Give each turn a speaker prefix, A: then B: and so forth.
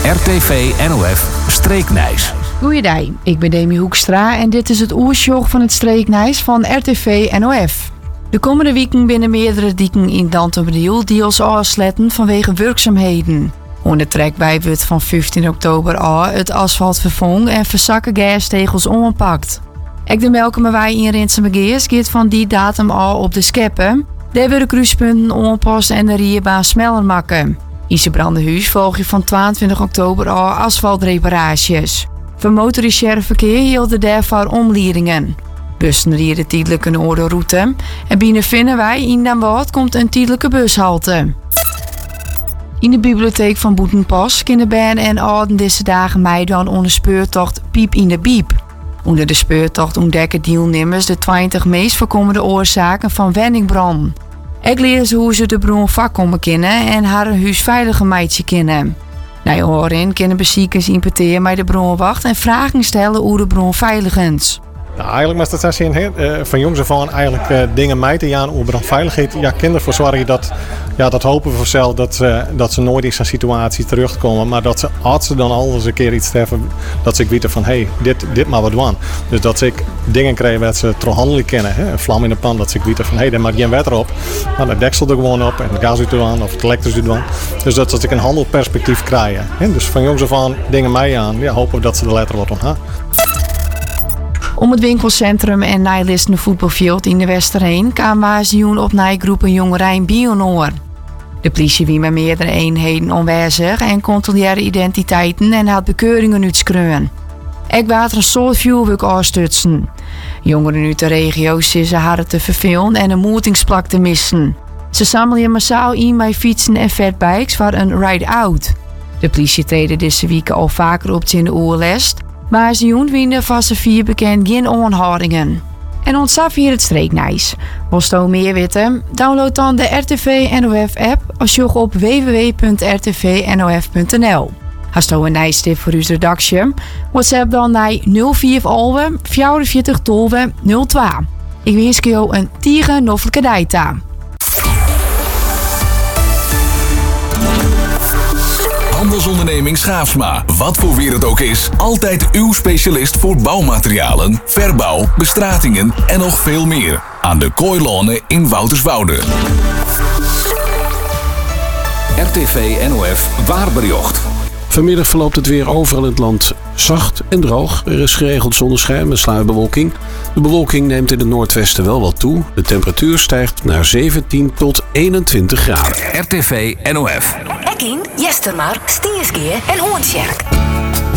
A: RTV NOF Streeknijs.
B: Goeiedag, ik ben Demi Hoekstra en dit is het oersjog van het Streeknijs van RTV NOF. De komende weken binnen meerdere dieken in Dantenbedeel die ons afsletten vanwege werkzaamheden. Onder trekbij wordt van 15 oktober al het asfalt vervangen en verzakken gastegels ompakt. Ook de Melkemewei in Rinsemegeers gaat van die datum al op de scheppen. Daar worden kruispunten onpast en de rierbaan sneller maken. In Brandenhuis volg je van 22 oktober al asfaltreparaties. Voor motoriseerde verkeer hielden daarvoor omleidingen. Bussen rijden tijdelijk een orde route. En binnen vinden wij in Den Bosch komt een tijdelijke bushalte. In de bibliotheek van Boetenpas kunnen Ben en ouden deze dagen meedoen onder speurtocht Piep in de Biep. Onder de speurtocht ontdekken deelnemers de 20 meest voorkomende oorzaken van wendingbranden. Ik leer ze hoe ze de bron vakkomen kennen en haar huis veiliger meidje kennen. Na je horen kunnen beziekers importeren bij de bronwacht en vragen stellen hoe de bron veilig is.
C: Nou, eigenlijk is dat zien van jongs af aan eigenlijk dingen mee te gaan over brandveiligheid. Ja, kinderen voor zorgen dat hopen we vanzelf dat ze nooit in zo'n situatie terugkomen, maar dat ze als ze dan al eens een keer iets treffen, dat ze weten van dit maar wat doen. Dus dat ze dingen krijgen dat ze handelijk kennen, een vlam in de pan, dat ze weten van daar maakt geen wetter op, maar de deksel er gewoon op en het gas uit doen of het elektrisch uit doen. Dus dat ze een handelperspectief krijgen. Dus van jongs af aan dingen mee aan, hopen we dat ze er later wat aan.
B: Om het winkelcentrum en nijlistende voetbalveld in de Westerheen kwamen waarschuwen op nijgroepen jongeren Bionoor. De politie wie met meerdere eenheden aanwezig en controleerde identiteiten en had bekeuringen uitschreeuwen. Ik water een soort vuurwerk afstutsen. Jongeren uit de regio zitten haar te vervelen en een moetingsplak te missen. Ze samelen massaal in bij fietsen en fatbikes voor een ride-out. De politie treden deze weken al vaker op in de oorlest. Maar ze winnen van z'n 4 bekend geen aanhoudingen. En ontsaf hier het Streeknijs. Wil je meer weten? Download dan de RTV NOF app of zoek op www.rtvnof.nl. Hast je een nijstip voor uw redactie? WhatsApp dan naar 04 Alwe 44 12 02. Ik wens je een tige noffelijke data.
A: Handelsonderneming Schaafsma. Wat voor weer het ook is, altijd uw specialist voor bouwmaterialen, verbouw, bestratingen en nog veel meer. Aan de Kooilonen in Wouterswoude. RTV NOF Waarbericht.
D: Vanmiddag verloopt het weer overal in het land zacht en droog. Er is geregeld zonneschijn met sluierbewolking. De bewolking neemt in het noordwesten wel wat toe. De temperatuur stijgt naar 17 tot 21 graden.
A: RTV NOF.
E: Ekking, Jestermar, Steenskeer en Hoornsjerk.